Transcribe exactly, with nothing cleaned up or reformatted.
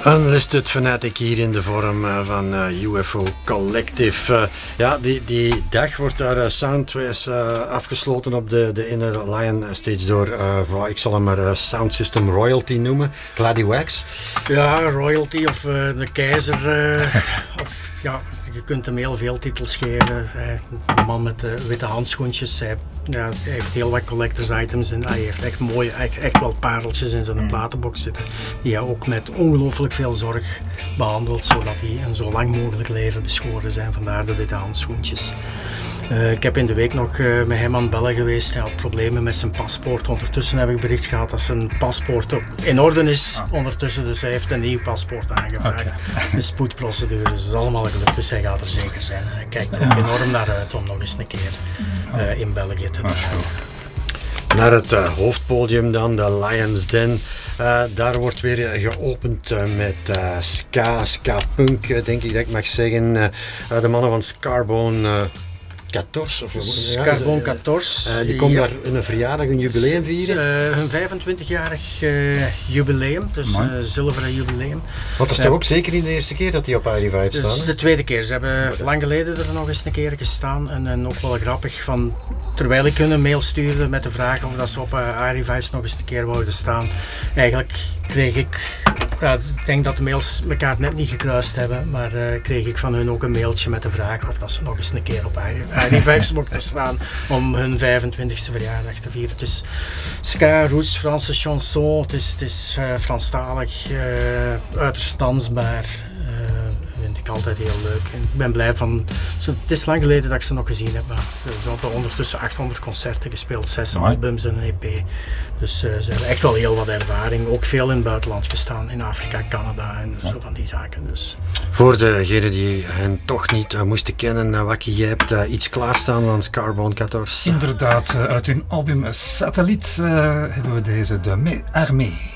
Unlisted Fanatic hier in de vorm uh, van uh, U F O Collective. Uh, ja, die, die dag wordt daar uh, Soundways uh, afgesloten op de, de Inner Lion stage door, uh, well, ik zal hem maar uh, Sound System Royalty noemen, Gladdy Wax. Ja, Royalty of uh, de Keizer, uh, of ja, je kunt hem heel veel titels geven. Hij, een man met uh, witte handschoentjes, hij, ja, hij heeft heel wat collectors items en hij heeft echt mooie, echt, echt wel pareltjes in zijn platenbox zitten. Die hij ook met ongelooflijk veel zorg behandelt, zodat die een zo lang mogelijk leven beschoren zijn. Vandaar de witte handschoentjes. Uh, ik heb in de week nog uh, met hem aan het bellen geweest. Hij had problemen met zijn paspoort. Ondertussen heb ik bericht gehad dat zijn paspoort in orde is. Ah. Ondertussen, dus hij heeft een nieuw paspoort aangevraagd. Okay. Een spoedprocedure, dus dat is allemaal gelukt. Dus hij gaat er zeker zijn. Hij kijkt er ook enorm naar uit om nog eens een keer uh, in België te draaien. Naar het uh, hoofdpodium dan, de Lions Den. Uh, daar wordt weer geopend uh, met uh, ska, ska-punk, uh, denk ik dat ik mag zeggen. Uh, uh, de mannen van Scarbone uh, veertien, of Scarbone veertien. Uh, die komen ja. daar een verjaardag, een jubileum vieren. Uh, hun vijfentwintigjarig uh, jubileum, dus een uh, zilveren jubileum. Wat is uh, toch ook zeker niet de eerste keer dat die op I D vijf staan? Het is de tweede keer. Ze hebben okay. lang geleden er nog eens een keer gestaan en, en ook wel grappig van, terwijl ik hun een mail stuurde met de vraag of dat ze op uh, I D vijf nog eens een keer wouden staan. Eigenlijk kreeg ik, ja, ik denk dat de mails elkaar net niet gekruist hebben, maar uh, kreeg ik van hun ook een mailtje met de vraag of dat ze nog eens een keer op I D vijf mochten staan om hun vijfentwintigste verjaardag te vieren. Het is ska, roots, Franse chanson, het is, het is uh, Franstalig, uh, uiterst dansbaar. Uh, vind ik altijd heel leuk. En ik ben blij van, het is lang geleden dat ik ze nog gezien heb, maar ze hebben ondertussen achthonderd concerten gespeeld, zes Amai. albums en een E P. Dus uh, ze hebben echt wel heel wat ervaring, ook veel in het buitenland gestaan, in Afrika, Canada en zo van die zaken. Dus. Voor degenen die hen toch niet uh, moesten kennen, uh, Wakkie, jij hebt uh, iets klaarstaan van Scarbone veertien. Inderdaad, uh, uit hun album Satelliet uh, hebben we deze De Armée.